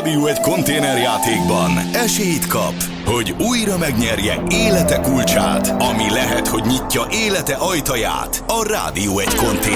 Rádió egy konténerjátékban esélyt kap, hogy újra megnyerje élete kulcsát, ami lehet, hogy nyitja élete ajtaját. A Rádió egy konténer.